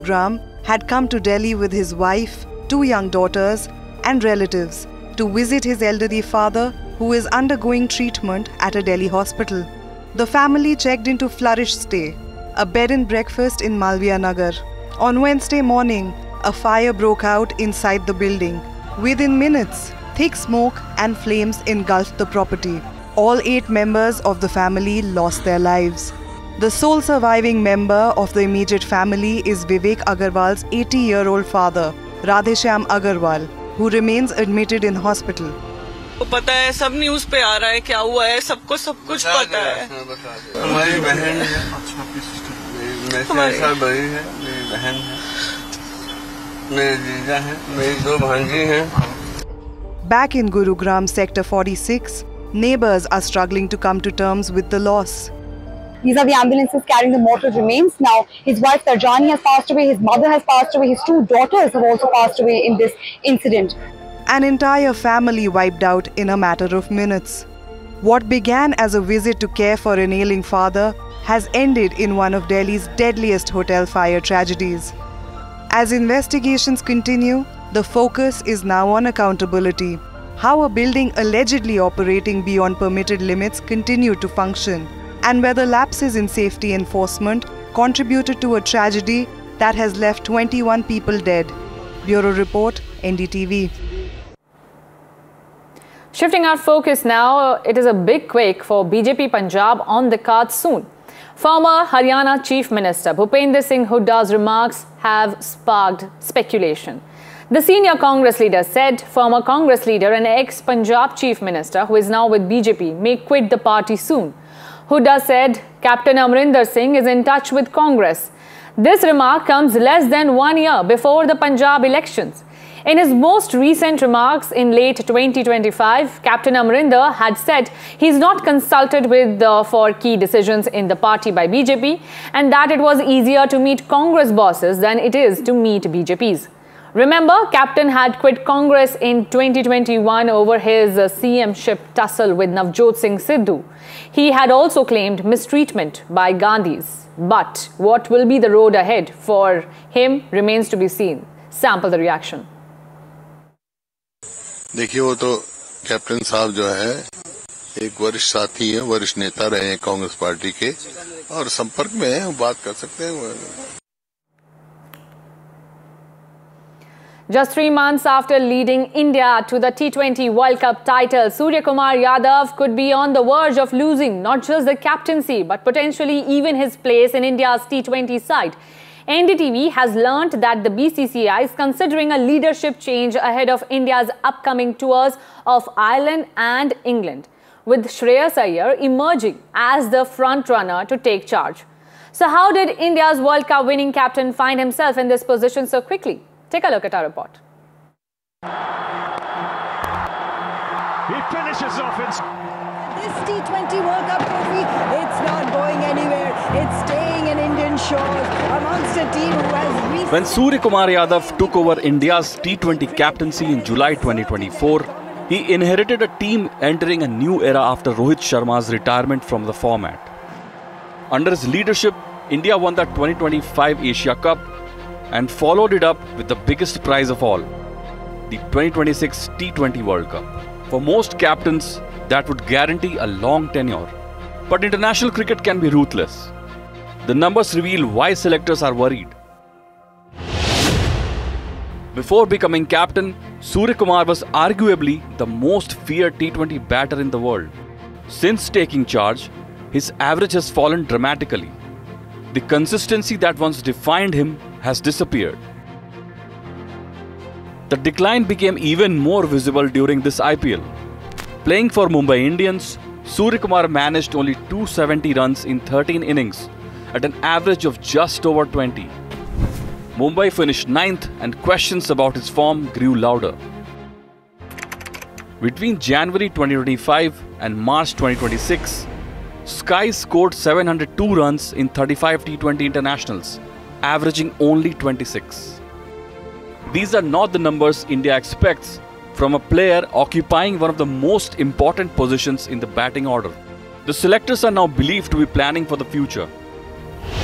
Gurugram had come to Delhi with his wife, 2 young daughters, and relatives to visit his elderly father, who is undergoing treatment at a Delhi hospital. The family checked into Flourish Stay, a bed and breakfast in Malviya Nagar. On Wednesday morning, a fire broke out inside the building. Within minutes, thick smoke and flames engulfed the property. All 8 members of the family lost their lives. The sole surviving member of the immediate family is Vivek Agarwal's 80-year-old father, Radheshyam Agarwal, who remains admitted in hospital. पता है, सब news पे आ रहा है, क्या हुआ है, सबको सब कुछ पता है। हमारी बहन है, मेरे से साल बड़ी है, मेरी बहन है, मेरे जीजा है, मेरी 2 भांजी हैं। Back in Gurugram Sector 46, neighbors are struggling to come to terms with the loss. These are the ambulances carrying the mortal remains. Now, his wife Tarjani has passed away, his mother has passed away, his 2 daughters have also passed away in this incident. An entire family wiped out in a matter of minutes. What began as a visit to care for an ailing father has ended in one of Delhi's deadliest hotel fire tragedies. As investigations continue, the focus is now on accountability. How a building allegedly operating beyond permitted limits continued to function, and whether lapses in safety enforcement contributed to a tragedy that has left 21 people dead. Bureau Report, NDTV. Shifting our focus now, it is a big quake for BJP Punjab on the cards soon. Former Haryana Chief Minister Bhupender Singh Hooda's remarks have sparked speculation. The senior Congress leader said former Congress leader and ex-Punjab Chief Minister, who is now with BJP, may quit the party soon. Hooda said Captain Amrinder Singh is in touch with Congress. This remark comes less than 1 year before the Punjab elections. In his most recent remarks in late 2025, Captain Amrinder had said he's not consulted with for key decisions in the party by BJP, and that it was easier to meet Congress bosses than it is to meet BJPs. Remember, Captain had quit Congress in 2021 over his CM-ship tussle with Navjot Singh Sidhu. He had also claimed mistreatment by Gandhis. But what will be the road ahead for him remains to be seen. Sample the reaction. देखिए, वो तो captain साहब जो है एक वरिष्ठ साथी है, वरिष्ठ नेता रहे हैं कांग्रेस पार्टी के, और संपर्क में है, बात कर सकते हैं। Just 3 months after leading India to the T20 World Cup title, Suryakumar Yadav could be on the verge of losing not just the captaincy but potentially even his place in India's T20 side. NDTV has learnt that the BCCI is considering a leadership change ahead of India's upcoming tours of Ireland and England, with Shreyas Iyer emerging as the front-runner to take charge. So how did India's World Cup winning captain find himself in this position so quickly? Take a look at our report. He finishes off in... This T20 World Cup trophy, it's not going anywhere. It's staying in Indian shores amongst a team who has recently... When Suryakumar Yadav took over India's T20 captaincy in July 2024, he inherited a team entering a new era after Rohit Sharma's retirement from the format. Under his leadership, India won the 2025 Asia Cup and followed it up with the biggest prize of all, the 2026 T20 World Cup. For most captains, that would guarantee a long tenure. But international cricket can be ruthless. The numbers reveal why selectors are worried. Before becoming captain, Suryakumar was arguably the most feared T20 batter in the world. Since taking charge, his average has fallen dramatically. The consistency that once defined him has disappeared. The decline became even more visible during this IPL. Playing for Mumbai Indians, Suryakumar managed only 270 runs in 13 innings at an average of just over 20. Mumbai finished 9th and questions about his form grew louder. Between January 2025 and March 2026, Sky scored 702 runs in 35 T20 internationals, averaging only 26. These are not the numbers India expects from a player occupying one of the most important positions in the batting order. The selectors are now believed to be planning for the future.